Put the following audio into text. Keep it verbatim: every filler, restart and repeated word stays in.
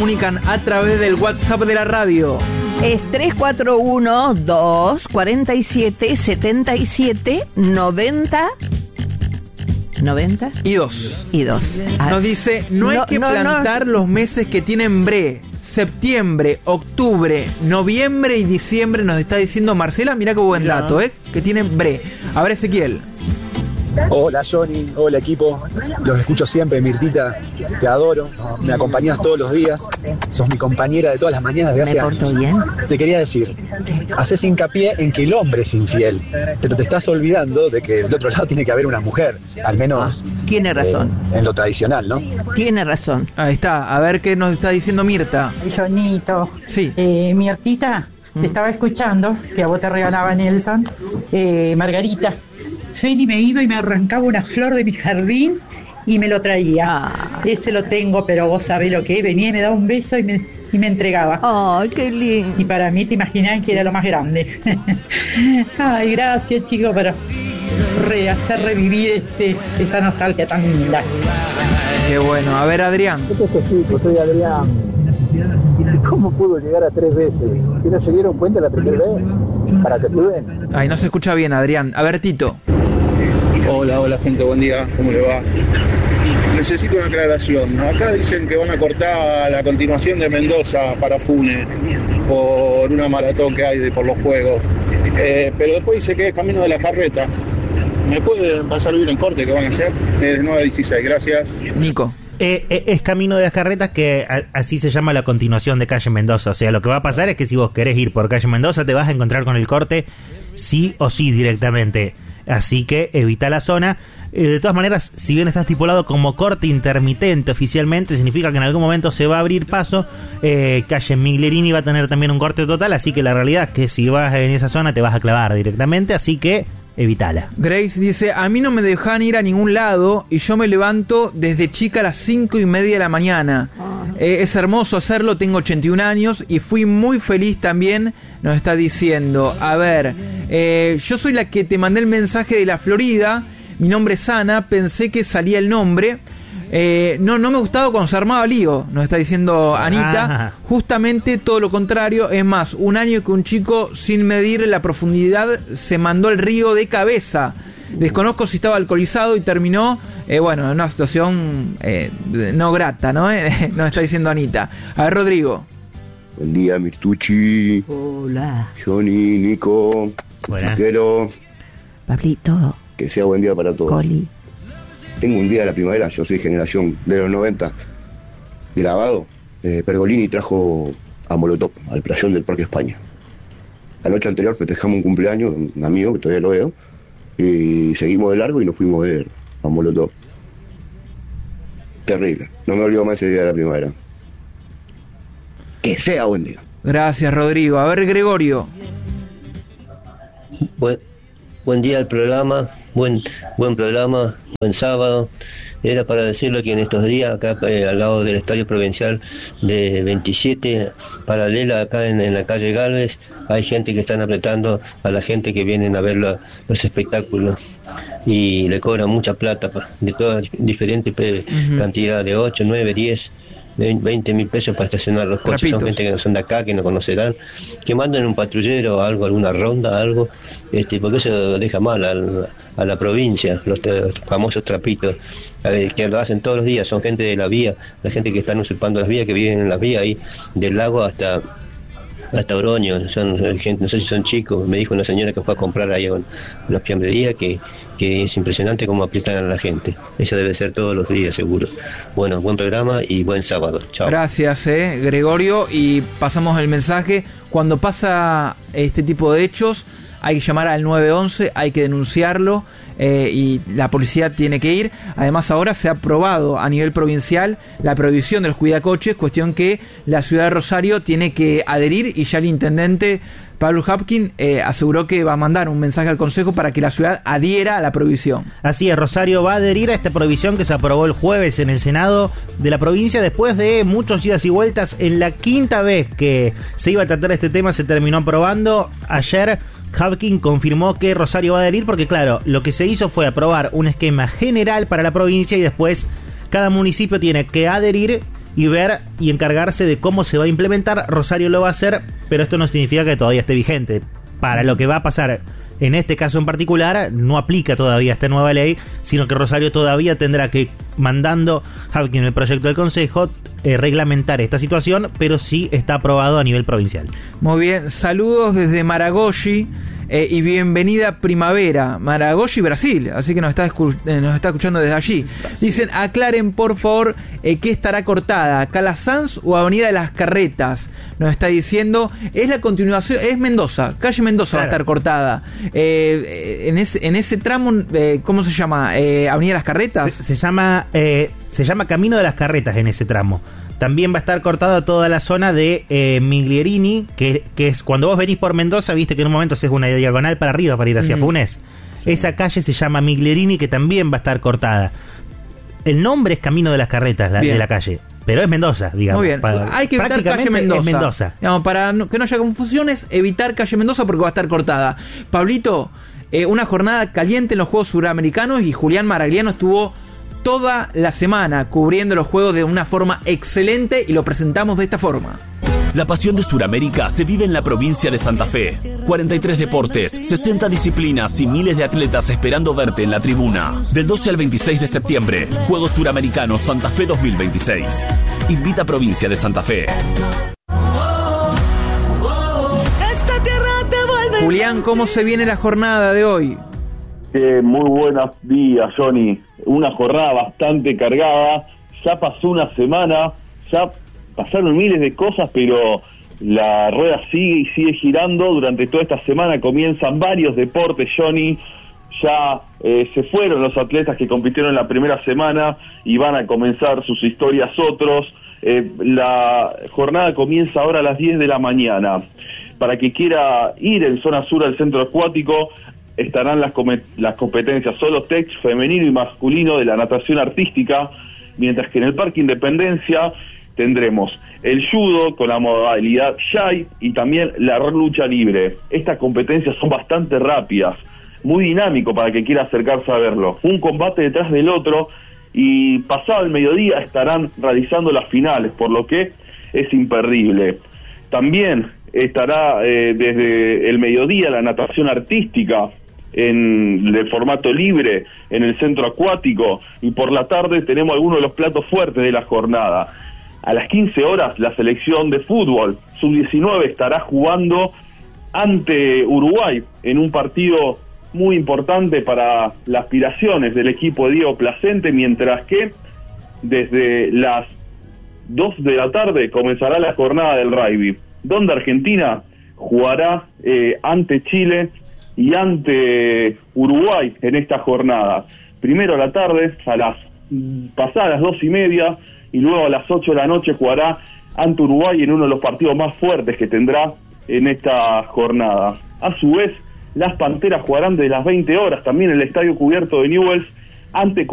comunican a través del WhatsApp de la radio. Es tres cuatro uno, dos cuatro siete, siete siete, noventa noventa y dos. Y dos. Ah, nos dice, no, no hay que no, plantar no. los meses que tienen bre. Septiembre, octubre, noviembre y diciembre, nos está diciendo Marcela. Mirá qué buen Mirá. dato, ¿eh? Que tienen bre. A ver, Ezequiel. Hola Johnny, hola equipo, los escucho siempre, Mirtita, te adoro, me acompañás todos los días, sos mi compañera de todas las mañanas de hace años. Bien. Te quería decir, haces hincapié en que el hombre es infiel, pero te estás olvidando de que del otro lado tiene que haber una mujer, al menos... Ah, tiene razón. Eh, en lo tradicional, ¿no? Tiene razón. Ahí está, a ver qué nos está diciendo Mirta. Johnito, sí. eh, Mirtita, te mm. estaba escuchando, que a vos te regalaba Nelson, eh, Margarita. Feli me iba y me arrancaba una flor de mi jardín y me lo traía. Ah. Ese lo tengo, pero vos sabés lo que es. Venía y me daba un beso y me, y me entregaba. ¡Ay, qué lindo! Y para mí te imaginás que era lo más grande. Ay, gracias, chicos, por rehacer revivir este, esta nostalgia tan linda. Qué bueno. A ver, Adrián. Chicos, soy Adrián. ¿Cómo pudo llegar a tres veces? ¿Que no se dieron cuenta la primera vez? Para que estudien. Ay, no se escucha bien, Adrián. A ver, Tito. Hola, hola gente, buen día, ¿cómo le va? Necesito una aclaración. Acá dicen que van a cortar la continuación de Mendoza para Funes por una maratón que hay de, por los Juegos. Eh, pero después dice que es camino de la carreta. ¿Me pueden pasar bien en corte que van a hacer? Desde nueve a dieciséis, gracias. Nico. Eh, eh, es Camino de las Carretas, que a, así se llama la continuación de Calle Mendoza. O sea, lo que va a pasar es que si vos querés ir por Calle Mendoza te vas a encontrar con el corte sí o sí directamente. Así que evita la zona. Eh, de todas maneras, si bien está estipulado como corte intermitente oficialmente, significa que en algún momento se va a abrir paso. eh, Calle Miglerini va a tener también un corte total, así que la realidad es que si vas en esa zona te vas a clavar directamente, así que evitala. Grace dice, a mí no me dejan ir a ningún lado y yo me levanto desde chica a las cinco y media de la mañana. Eh, es hermoso hacerlo, tengo ochenta y un años y fui muy feliz también, nos está diciendo. A ver, eh, yo soy la que te mandé el mensaje de la Florida, mi nombre es Ana, pensé que salía el nombre. Eh, no, no me gustaba cuando se armaba lío, nos está diciendo Anita. Ajá. Justamente todo lo contrario. Es más, un año que un chico sin medir la profundidad se mandó al río de cabeza. Desconozco si estaba alcoholizado y terminó, eh, bueno, en una situación eh, no grata, ¿no? Eh, nos está diciendo Anita. A ver, Rodrigo. Buen día, Mirtucci. Hola. Johnny, Nico. Quiero. Pablito. Que sea buen día para todos. Coli. Tengo un día de la primavera, yo soy generación de los noventa, grabado. Eh, Pergolini trajo a Molotov al playón del Parque España. La noche anterior festejamos un cumpleaños, un amigo que todavía lo veo, y seguimos de largo y nos fuimos a ver a Molotov. Terrible, no me olvido más ese día de la primavera. Que sea buen día. Gracias, Rodrigo. A ver, Gregorio. Buen, buen día al programa, buen, buen programa. Buen sábado. Era para decirle que en estos días acá eh, al lado del Estadio Provincial de veintisiete, paralela acá en, en la calle Galvez, hay gente que están apretando a la gente que vienen a ver la, los espectáculos y le cobran mucha plata pa, de todas diferentes pe, uh-huh. cantidad de ocho, nueve, diez, veinte mil pesos para estacionar los coches. Rapitos. Son gente que no son de acá, que no conocerán, que manden un patrullero o algo, alguna ronda, algo, este, porque eso deja mal a la, a la provincia, los, los famosos trapitos, ver, que lo hacen todos los días, son gente de la vía, la gente que están usurpando las vías, que viven en las vías ahí, del lago hasta hasta Oroño, son gente, no sé si son chicos, me dijo una señora que fue a comprar ahí en la fiambrería que, que es impresionante cómo aprietan a la gente. Eso debe ser todos los días, seguro. Bueno, buen programa y buen sábado. Chao. Gracias, eh, Gregorio, y pasamos el mensaje. Cuando pasa este tipo de hechos, hay que llamar al nueve once, hay que denunciarlo, eh, y la policía tiene que ir. Además, ahora se ha aprobado a nivel provincial la prohibición de los cuidacoches, cuestión que la ciudad de Rosario tiene que adherir, y ya el intendente Pablo Hapkin eh, aseguró que va a mandar un mensaje al Consejo para que la ciudad adhiera a la prohibición. Así es, Rosario va a adherir a esta prohibición que se aprobó el jueves en el Senado de la provincia, después de muchos idas y vueltas. En la quinta vez que se iba a tratar este tema se terminó aprobando. Ayer Hapkin confirmó que Rosario va a adherir porque, claro, lo que se hizo fue aprobar un esquema general para la provincia y después cada municipio tiene que adherir y ver y encargarse de cómo se va a implementar. Rosario lo va a hacer, pero esto no significa que todavía esté vigente. Para lo que va a pasar en este caso en particular, no aplica todavía esta nueva ley, sino que Rosario todavía tendrá que, mandando en el proyecto del Consejo, eh, reglamentar esta situación, pero sí está aprobado a nivel provincial. Muy bien, saludos desde Maragogi. Eh, y bienvenida primavera, Maragogi, Brasil, así que nos está, escu- eh, nos está escuchando desde allí. Dicen, aclaren por favor eh, qué estará cortada, Calasanz o Avenida de las Carretas. Nos está diciendo, es la continuación, es Mendoza, calle Mendoza, claro, va a estar cortada. Eh, en, ese, en ese tramo, eh, ¿cómo se llama? Eh, Avenida de las Carretas. Se, se llama eh, se llama Camino de las Carretas en ese tramo. También va a estar cortada toda la zona de eh, Miglierini, que, que es cuando vos venís por Mendoza, viste que en un momento haces una diagonal para arriba para ir hacia mm. Funes. Sí. Esa calle se llama Miglierini, que también va a estar cortada. El nombre es Camino de las Carretas, la, de la calle, pero es Mendoza, digamos. Muy bien, para, hay que evitar calle Mendoza. Es Mendoza. Digamos, para no, que no haya confusiones, evitar calle Mendoza porque va a estar cortada. Pablito, eh, una jornada caliente en los Juegos Suramericanos y Julián Maragliano estuvo toda la semana cubriendo los juegos de una forma excelente y lo presentamos de esta forma. La pasión de Sudamérica se vive en la provincia de Santa Fe. cuarenta y tres deportes, sesenta disciplinas y miles de atletas esperando verte en la tribuna. Del doce al veintiséis de septiembre, Juegos Suramericanos Santa Fe dos mil veintiséis. Invita Provincia de Santa Fe. Julián, ¿cómo se viene la jornada de hoy? Eh, muy buenos días, Johnny. Una jornada bastante cargada. Ya pasó una semana, ya pasaron miles de cosas, pero la rueda sigue y sigue girando. Durante toda esta semana comienzan varios deportes, Johnny. Ya eh, se fueron los atletas que compitieron en la primera semana y van a comenzar sus historias otros. Eh, la jornada comienza ahora a las diez de la mañana. Para que quiera ir en zona sur al centro acuático, estarán las, com- las competencias solo tech femenino y masculino de la natación artística, mientras que en el Parque Independencia tendremos el judo con la modalidad Shai y también la lucha libre. Estas competencias son bastante rápidas, muy dinámico para que quiera acercarse a verlo. Un combate detrás del otro y pasado el mediodía estarán realizando las finales, por lo que es imperdible. También estará eh, desde el mediodía la natación artística en de formato libre en el centro acuático, y por la tarde tenemos algunos de los platos fuertes de la jornada. A las quince horas la selección de fútbol sub diecinueve estará jugando ante Uruguay en un partido muy importante para las aspiraciones del equipo de Diego Placente, mientras que desde las dos de la tarde comenzará la jornada del rugby, donde Argentina jugará eh, ante Chile y ante Uruguay en esta jornada. Primero a la tarde, a las pasadas las dos y media, y luego a las ocho de la noche jugará ante Uruguay en uno de los partidos más fuertes que tendrá en esta jornada. A su vez, las Panteras jugarán desde las veinte horas, también en el Estadio Cubierto de Newell's, ante